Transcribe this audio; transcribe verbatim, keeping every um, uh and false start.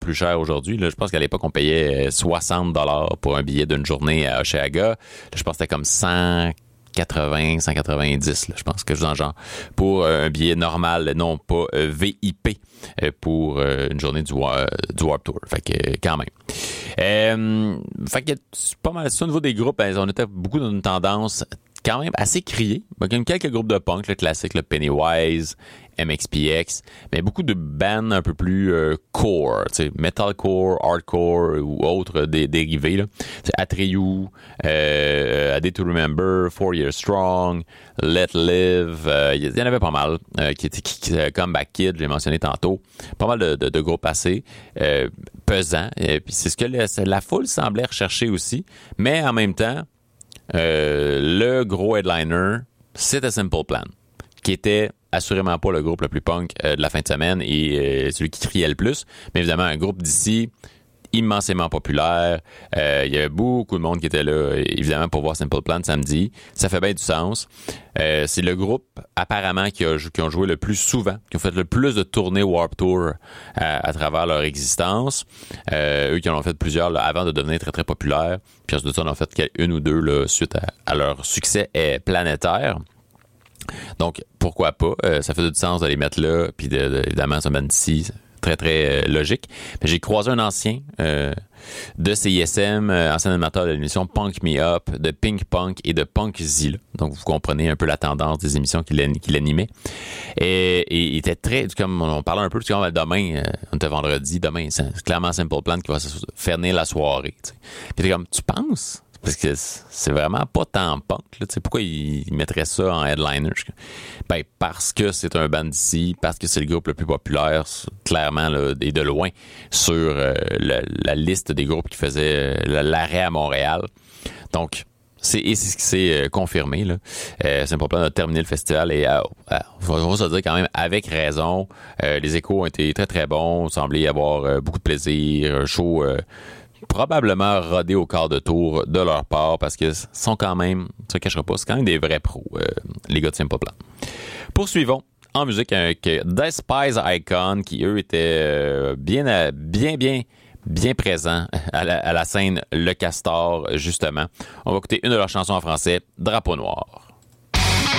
plus cher aujourd'hui. Là, je pense qu'à l'époque, on payait soixante dollars pour un billet d'une journée à Osheaga. Là, je pense que c'était comme cent quatre-vingts, cent quatre-vingt-dix, là, je pense que je dans le genre, pour euh, un billet normal, non pas euh, V I P, euh, pour euh, une journée du, euh, du Warped Tour. Fait que, euh, quand même. Euh, fait que, c'est pas mal ça. Au niveau des groupes, ben, on était beaucoup dans une tendance quand même assez criée. Il y a quand même quelques groupes de punk, le classique, le Pennywise, M X P X, mais beaucoup de bands un peu plus euh, core, tu sais, metalcore, hardcore ou autres dé- dérivés. Là. C'est Atreyu, euh, A Day to Remember, Four Years Strong, Let Live, il euh, y, y en avait pas mal. Euh, qui étaient qui, qui, Comeback Kid, j'ai mentionné tantôt. Pas mal de, de, de groupes assez euh, pesants. Et puis c'est ce que la, la foule semblait rechercher aussi, mais en même temps, euh, le gros headliner, c'était Simple Plan, qui était assurément pas le groupe le plus punk euh, de la fin de semaine et euh, celui qui criait le plus, mais évidemment un groupe d'ici immensément populaire. Euh, il y a beaucoup de monde qui était là, évidemment, pour voir Simple Plan samedi. Ça fait bien du sens. Euh, c'est le groupe, apparemment, qui, a, qui ont joué le plus souvent, qui ont fait le plus de tournées Warped Tour à, à travers leur existence. Euh, eux qui en ont fait plusieurs là, avant de devenir très, très populaires. Puis ensuite de ça, on en a fait une ou deux là, suite à, à leur succès eh, planétaire. Donc, pourquoi pas? Euh, ça fait du sens de les mettre là, puis de, de, évidemment, ça mène ici. Très, très euh, logique. Mais j'ai croisé un ancien euh, de C I S M, euh, ancien animateur de l'émission Punk Me Up, de Pink Punk et de Punkzilla. Donc, vous comprenez un peu la tendance des émissions qu'il, qu'il animait. Et, et il était très, comme on parlait un peu, comme demain, euh, on était vendredi, demain, c'est clairement Simple Plan qui va faire naître la soirée. T'sais. Puis t'es comme, tu penses? Parce que c'est vraiment pas tant punk. Là. Pourquoi ils mettraient ça en headliner? Ben, parce que c'est un band d'ici, parce que c'est le groupe le plus populaire, clairement, là, et de loin, sur euh, la, la liste des groupes qui faisaient euh, l'arrêt à Montréal. Donc, c'est, et c'est ce qui s'est euh, confirmé. Là. Euh, c'est important de terminer le festival et euh, euh, on va se dire quand même avec raison. Euh, les échos ont été très, très bons. Il semblait y avoir euh, beaucoup de plaisir. Un show... Euh, probablement rodés au quart de tour de leur part parce que sont quand même, ça ne cachera pas, c'est quand même des vrais pros, euh, les gars de Simple Plan. Poursuivons en musique avec Despise Icon qui, eux, étaient euh, bien, bien, bien, bien présents à la, à la scène Le Castor, justement. On va écouter une de leurs chansons en français, Drapeau Noir.